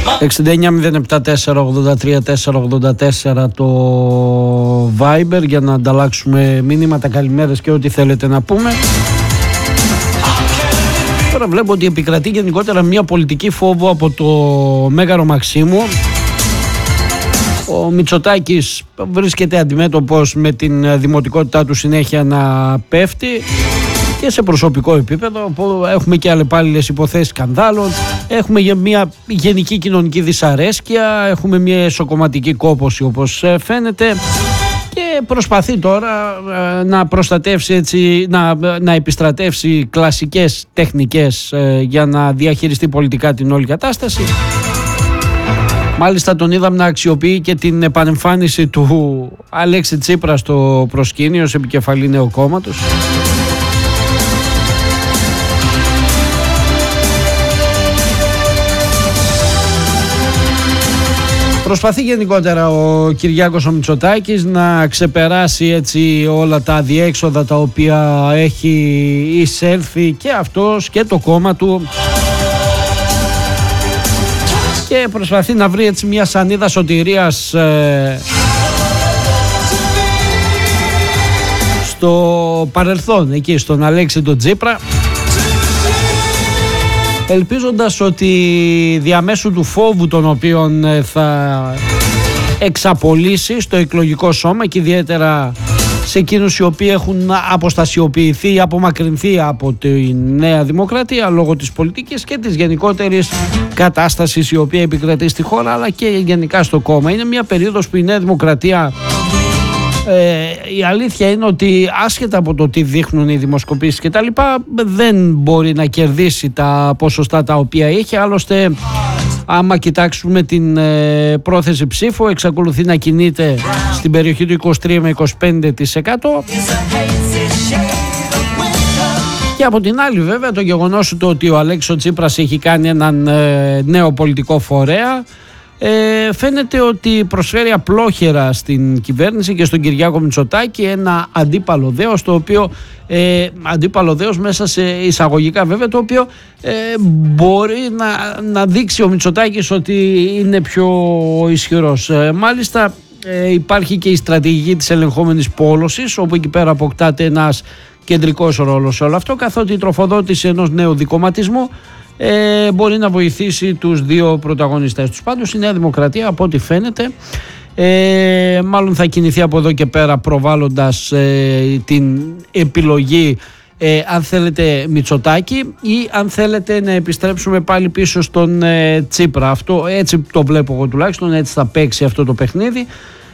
69-074-83-484 το Viber για να ανταλλάξουμε μηνύματα, καλημέρες και ό,τι θέλετε να πούμε. Τώρα βλέπω ότι επικρατεί γενικότερα μια πολιτική φόβο από το Μέγαρο Μαξίμου. Ο Μητσοτάκης βρίσκεται αντιμέτωπος με την δημοτικότητά του συνέχεια να πέφτει και σε προσωπικό επίπεδο. Έχουμε και αλλεπάλληλες υποθέσεις σκανδάλων, έχουμε μια γενική κοινωνική δυσαρέσκεια, έχουμε μια εσωκομματική κόπωση όπως φαίνεται και προσπαθεί τώρα να προστατεύσει έτσι, να επιστρατεύσει κλασικές τεχνικές για να διαχειριστεί πολιτικά την όλη κατάσταση. Μάλιστα τον είδαμε να αξιοποιεί και την επανεμφάνιση του Αλέξη Τσίπρα στο προσκήνιο ως επικεφαλή νέου κόμματος. Προσπαθεί γενικότερα ο Κυριάκος ο Μητσοτάκης να ξεπεράσει έτσι όλα τα αδιέξοδα τα οποία έχει εισέλθει και αυτός και το κόμμα του και προσπαθεί να βρει έτσι μια σανίδα σωτηρίας στο παρελθόν, εκεί στον Αλέξη τον Τσίπρα, ελπίζοντας ότι διαμέσου του φόβου τον οποίον θα εξαπολύσει στο εκλογικό σώμα και ιδιαίτερα σε εκείνους οι οποίοι έχουν αποστασιοποιηθεί ή απομακρυνθεί από τη Νέα Δημοκρατία λόγω της πολιτικής και της γενικότερης κατάστασης η οποία επικρατεί στη χώρα αλλά και γενικά στο κόμμα. Είναι μια περίοδος που η Νέα Δημοκρατία, η αλήθεια είναι ότι άσχετα από το τι δείχνουν οι δημοσκοπήσεις και τα λοιπά, δεν μπορεί να κερδίσει τα ποσοστά τα οποία είχε. Άλλωστε άμα κοιτάξουμε την πρόθεση ψήφου, εξακολουθεί να κινείται στην περιοχή του 23 με 25%. Και από την άλλη βέβαια το γεγονός του ότι ο Αλέξης Τσίπρας έχει κάνει έναν νέο πολιτικό φορέα, φαίνεται ότι προσφέρει απλόχερα στην κυβέρνηση και στον Κυριάκο Μητσοτάκη ένα αντίπαλο δέος, το οποίο αντίπαλο δέος μέσα σε εισαγωγικά βέβαια, το οποίο μπορεί να δείξει ο Μητσοτάκης ότι είναι πιο ισχυρός. Μάλιστα υπάρχει και η στρατηγική της ελεγχόμενης πόλωσης, όπου εκεί πέρα αποκτάται ένας κεντρικός ρόλος σε όλο αυτό, καθότι η τροφοδότηση ενός νέου δικομματισμού μπορεί να βοηθήσει τους δύο πρωταγωνιστές τους. Πάντως η Νέα Δημοκρατία από ό,τι φαίνεται μάλλον θα κινηθεί από εδώ και πέρα προβάλλοντας την επιλογή αν θέλετε Μητσοτάκη ή αν θέλετε να επιστρέψουμε πάλι πίσω στον Τσίπρα. Αυτό έτσι το βλέπω εγώ τουλάχιστον, έτσι θα παίξει αυτό το παιχνίδι.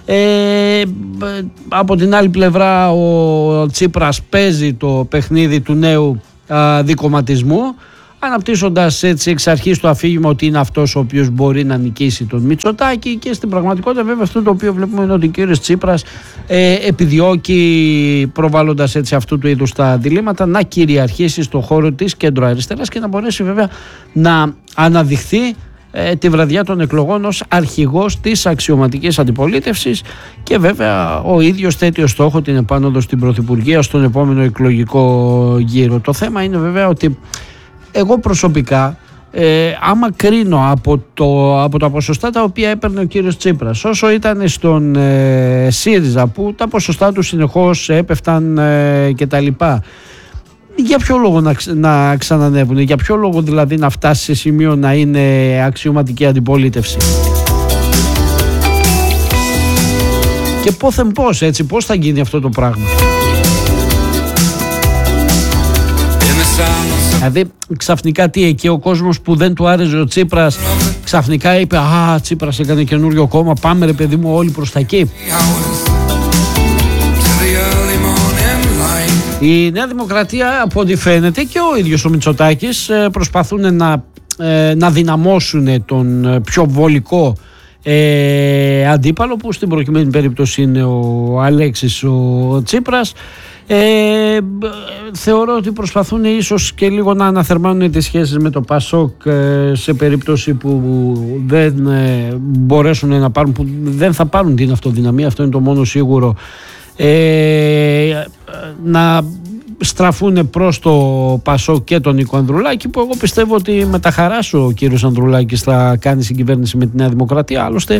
Από την άλλη πλευρά ο Τσίπρας παίζει το παιχνίδι του νέου δικομματισμού, αναπτύσσοντας έτσι εξ αρχής το αφήγημα ότι είναι αυτός ο οποίος μπορεί να νικήσει τον Μητσοτάκη, και στην πραγματικότητα βέβαια αυτό το οποίο βλέπουμε είναι ότι ο κύριος Τσίπρας επιδιώκει, προβάλλοντας έτσι αυτού του είδους τα διλήμματα, να κυριαρχήσει στον χώρο της κέντρο-αριστεράς και να μπορέσει βέβαια να αναδειχθεί τη βραδιά των εκλογών ως αρχηγός της αξιωματικής αντιπολίτευσης, και βέβαια ο ίδιος θέτει ως στόχο την επάνωδο στην Πρωθυπουργία στον επόμενο εκλογικό γύρο. Το θέμα είναι βέβαια ότι εγώ προσωπικά άμα κρίνω από τα ποσοστά τα οποία έπαιρνε ο κύριος Τσίπρας όσο ήταν στον ΣΥΡΙΖΑ, που τα ποσοστά του συνεχώς έπεφταν και τα λοιπά, για ποιο λόγο να ξανανεύουν, για ποιο λόγο δηλαδή να φτάσει σε σημείο να είναι αξιωματική αντιπολίτευση? Και πόθεν πώς, έτσι, πώς θα γίνει αυτό το πράγμα? Δηλαδή ξαφνικά τι, εκεί ο κόσμος που δεν του άρεσε ο Τσίπρας ξαφνικά είπε «Α, Τσίπρας έκανε καινούριο κόμμα, πάμε ρε παιδί μου όλοι προς τα εκεί». Η Νέα Δημοκρατία, από ό,τι φαίνεται, και ο ίδιος ο Μητσοτάκης προσπαθούν να δυναμώσουν τον πιο βολικό αντίπαλο, που στην προκειμένη περίπτωση είναι ο Αλέξης ο Τσίπρας. Θεωρώ ότι προσπαθούν ίσως και λίγο να αναθερμάνουν τις σχέσεις με το ΠΑΣΟΚ σε περίπτωση που δεν μπορέσουν να πάρουν, που δεν θα πάρουν την αυτοδυναμία, αυτό είναι το μόνο σίγουρο, να στραφούν προς το Πασόκ και τον Νίκο Ανδρουλάκη, που εγώ πιστεύω ότι με τα χαράς ο κύριος Ανδρουλάκης θα κάνει συγκυβέρνηση με τη Νέα Δημοκρατία. Άλλωστε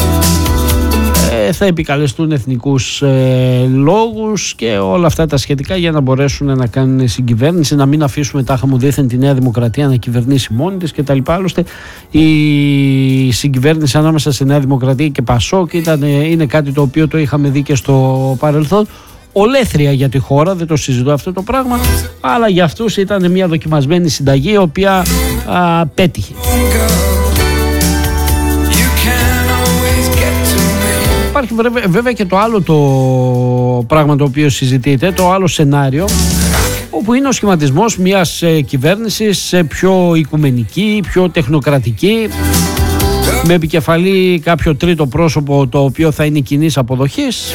θα επικαλεστούν εθνικούς λόγους και όλα αυτά τα σχετικά για να μπορέσουν να κάνουν συγκυβέρνηση, να μην αφήσουμε τάχα μου δήθεν τη Νέα Δημοκρατία να κυβερνήσει μόνη της κτλ. Άλλωστε η συγκυβέρνηση ανάμεσα σε Νέα Δημοκρατία και Πασόκ είναι κάτι το οποίο το είχαμε δει και στο παρελθόν. Ολέθρια για τη χώρα, δεν το συζητώ αυτό το πράγμα, αλλά για αυτούς ήταν μια δοκιμασμένη συνταγή η οποία πέτυχε. Υπάρχει βέβαια και το άλλο το πράγμα το οποίο συζητείτε, το άλλο σενάριο, όπου είναι ο σχηματισμός μιας κυβέρνησης πιο οικουμενική, πιο τεχνοκρατική, με επικεφαλή κάποιο τρίτο πρόσωπο το οποίο θα είναι κοινής αποδοχής,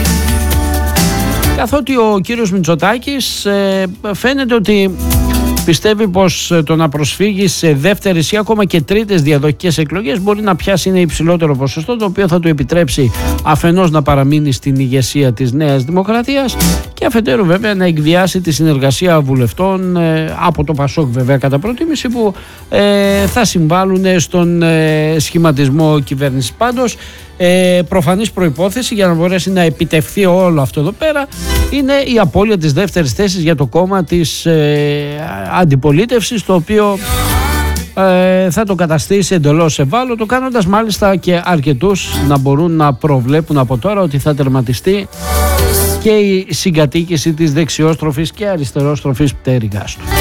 καθότι ο κύριος Μητσοτάκης φαίνεται ότι πιστεύει πως το να προσφύγει σε δεύτερες ή ακόμα και τρίτες διαδοχικές εκλογές μπορεί να πιάσει ένα υψηλότερο ποσοστό, το οποίο θα του επιτρέψει αφενός να παραμείνει στην ηγεσία της Νέας Δημοκρατίας και αφετέρου βέβαια να εκβιάσει τη συνεργασία βουλευτών από το Πασόκ βέβαια κατά προτίμηση, που θα συμβάλλουν στον σχηματισμό κυβέρνησης. Πάντως προφανής προϋπόθεση για να μπορέσει να επιτευχθεί όλο αυτό εδώ πέρα είναι η απώλεια της δεύτερης θέσης για το κόμμα της αντιπολίτευσης, το οποίο θα το καταστήσει εντελώς ευάλωτο, κάνοντας μάλιστα και αρκετούς να μπορούν να προβλέπουν από τώρα ότι θα τερματιστεί και η συγκατοίκηση της δεξιόστροφης και αριστερόστροφης πτέρυγας του.